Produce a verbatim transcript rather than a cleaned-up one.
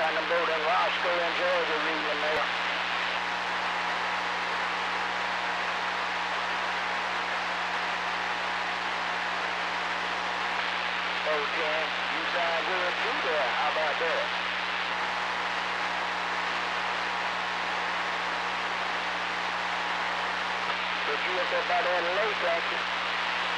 got them both in Roscoe and Georgia reading the mail. Oh, ten, you sound good too there. How about that? But you up there by that lake, ain't you?